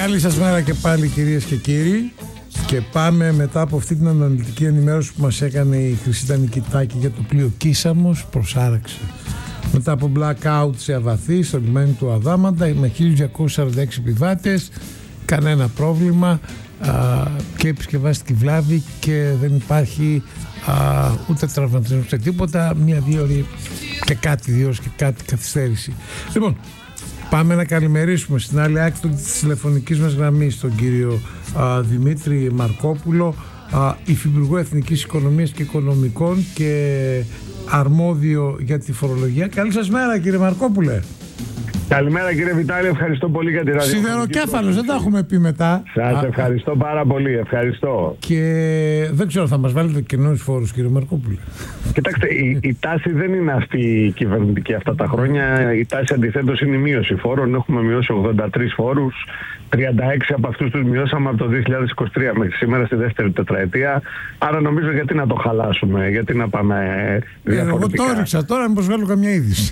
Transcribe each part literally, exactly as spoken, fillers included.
Καλή σας μέρα και πάλι, κυρίες και κύριοι. Και πάμε μετά από αυτή την αναλυτική ενημέρωση που μας έκανε η Χρυσίτα Νικητάκη για το πλοίο Κίσαμος, προσάραξε μετά από blackout σε Αβαθή στο λιμάνι του Αδάμαντα με χίλια διακόσιους σαράντα έξι επιβάτες, κανένα πρόβλημα, α, και επισκευάστηκε βλάβη και δεν υπάρχει α, ούτε τραυματισμό ούτε τίποτα, μία δύο ώρες και κάτι, δύο ώρες και κάτι καθυστέρηση. Λοιπόν, πάμε να καλημερίσουμε στην άλλη άκρη της τηλεφωνικής μας γραμμής τον κύριο α, Δημήτρη Μαρκόπουλο, α, υφυπουργό Εθνικής Οικονομίας και Οικονομικών και αρμόδιο για τη φορολογία. Καλή σας μέρα, κύριε Μαρκόπουλε. Καλημέρα, κύριε Βιτάλη, ευχαριστώ πολύ για τη ραδιοφωνική. Σιδεροκέφαλος, δεν τα έχουμε πει μετά. Σας ευχαριστώ πάρα πολύ, ευχαριστώ. Και δεν ξέρω, θα μας βάλετε καινούριους φόρους, κύριε Μαρκόπουλε? Κοιτάξτε, η, η τάση δεν είναι αυτή η κυβερνητική αυτά τα χρόνια. Η τάση αντιθέτως είναι η μείωση φόρων. Έχουμε μειώσει ογδόντα τρεις φόρους. τριάντα έξι από αυτούς τους μειώσαμε από το δύο χιλιάδες είκοσι τρία μέχρι σήμερα, στη δεύτερη τετραετία. Άρα νομίζω γιατί να το χαλάσουμε, γιατί να πάμε διαφορετικά. Εγώ το έριξα τώρα, μήπως βγάλω καμιά είδηση.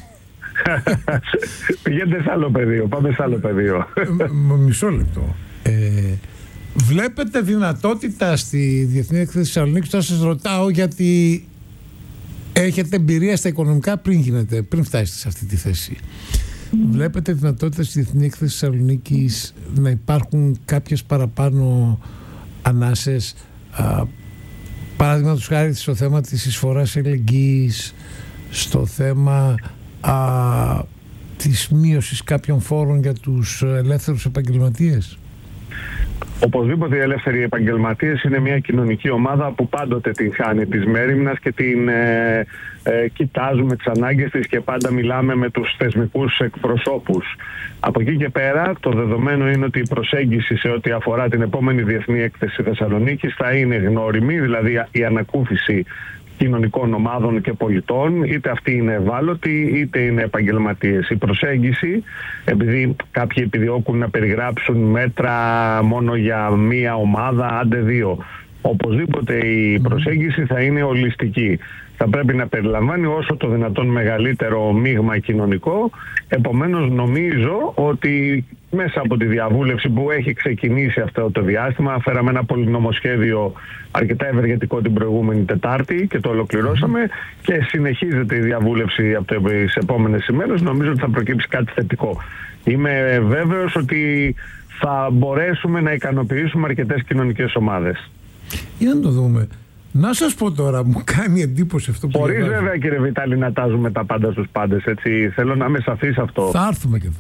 Πηγαίνετε σε άλλο πεδίο, πάμε σε άλλο πεδίο. Μισό λεπτό. Ε, βλέπετε δυνατότητα στη Διεθνή Έκθεση Θεσσαλονίκης? Τώρα σας ρωτάω γιατί έχετε εμπειρία στα οικονομικά πριν γίνετε, πριν φτάσετε σε αυτή τη θέση. Mm. Βλέπετε δυνατότητα στη Διεθνή Έκθεση Θεσσαλονίκης να υπάρχουν κάποιες παραπάνω ανάσες, α, παραδείγματος χάρη στο θέμα της εισφοράς ελεγγύης, στο θέμα Α, της μείωσης κάποιων φόρων για τους ελεύθερους επαγγελματίες? Οπωσδήποτε οι ελεύθεροι επαγγελματίες είναι μια κοινωνική ομάδα που πάντοτε την χάνει της μέριμνας και την ε, ε, κοιτάζουμε τις ανάγκες της και πάντα μιλάμε με τους θεσμικούς εκπροσώπους. Από εκεί και πέρα το δεδομένο είναι ότι η προσέγγιση σε ό,τι αφορά την επόμενη Διεθνή Έκθεση Θεσσαλονίκης θα είναι γνώριμη, δηλαδή η ανακούφιση κοινωνικών ομάδων και πολιτών, είτε αυτοί είναι ευάλωτοι είτε είναι επαγγελματίες. Η προσέγγιση, επειδή κάποιοι επιδιώκουν να περιγράψουν μέτρα μόνο για μία ομάδα, άντε δύο, οπωσδήποτε η προσέγγιση θα είναι ολιστική. Θα πρέπει να περιλαμβάνει όσο το δυνατόν μεγαλύτερο μείγμα κοινωνικό. Επομένως νομίζω ότι μέσα από τη διαβούλευση που έχει ξεκινήσει αυτό το διάστημα, φέραμε ένα πολυνομοσχέδιο αρκετά ευεργετικό την προηγούμενη Τετάρτη και το ολοκληρώσαμε και συνεχίζεται η διαβούλευση από τις επόμενες ημέρες. Νομίζω ότι θα προκύψει κάτι θετικό. Είμαι βέβαιος ότι θα μπορέσουμε να ικανοποιήσουμε αρκετές κοινωνικές ομάδες. Για να το δούμε. Να σας πω τώρα, μου κάνει εντύπωση αυτό που Χωρίς βέβαια, κύριε Βιτάλη, να τάζουμε τα πάντα στους πάντες, έτσι. Θέλω να είμαι σαφής αυτό. Θα έρθουμε και εδώ.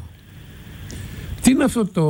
Τι είναι αυτό το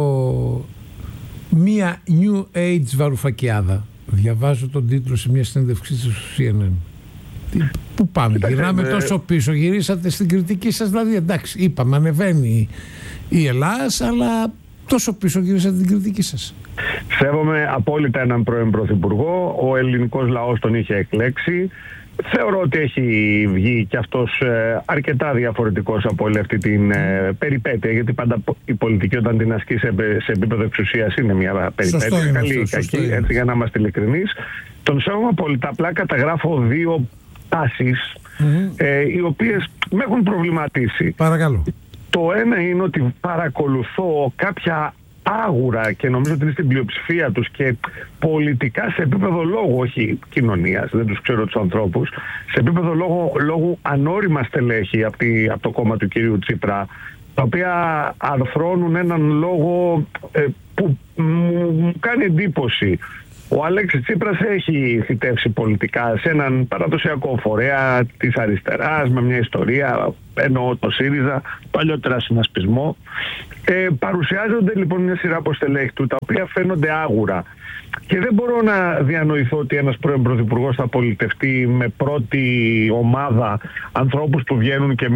μία New Age βαρουφακιάδα? Διαβάζω τον τίτλο σε μια συνέντευξή στο σι εν εν. Τι, πού πάμε? Κοιτάξτε, γυρνάμε ε... τόσο πίσω. Γυρίσατε στην κριτική σας, δηλαδή εντάξει, είπαμε ανεβαίνει η Ελλάς, αλλά τόσο πίσω γυρίσατε την κριτική σας. Σέβομαι απόλυτα έναν πρώην πρωθυπουργό. Ο ελληνικός λαός τον είχε εκλέξει. Θεωρώ ότι έχει βγει και αυτός ε, αρκετά διαφορετικός από όλη αυτή την ε, περιπέτεια, γιατί πάντα η πολιτική όταν την ασκεί σε, σε επίπεδο εξουσίας είναι μια περιπέτεια, καλή ή κακή, έτσι, για να είμαστε ειλικρινείς. Τον σέβομαι απόλυτα, απλά καταγράφω δύο τάσεις mm-hmm. ε, οι οποίες με έχουν προβληματίσει. Παρακαλώ. Το ένα είναι ότι παρακολουθώ κάποια άγουρα, και νομίζω ότι είναι στην πλειοψηφία τους και πολιτικά σε επίπεδο λόγου, όχι κοινωνίας, δεν τους ξέρω τους ανθρώπους, σε επίπεδο λόγου, λόγου ανώριμα στελέχη από, τη, από το κόμμα του κυρίου Τσίπρα, τα οποία αρθρώνουν έναν λόγο ε, που μου κάνει εντύπωση. Ο Αλέξης Τσίπρας έχει θητεύσει πολιτικά σε έναν παραδοσιακό φορέα της αριστεράς με μια ιστορία, εννοώ το ΣΥΡΙΖΑ, παλιότερα συνασπισμό. Ε, παρουσιάζονται λοιπόν μια σειρά από στελέχη του, τα οποία φαίνονται άγουρα. Και δεν μπορώ να διανοηθώ ότι ένας πρώην πρωθυπουργός θα πολιτευτεί με πρώτη ομάδα ανθρώπους που βγαίνουν και